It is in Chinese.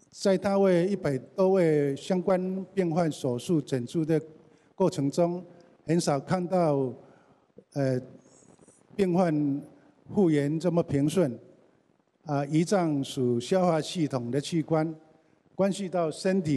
在他为100多位相关病患手术诊治的过程中，很少看到病患复原这么平顺。胰脏属消化系统的器官，关系到身体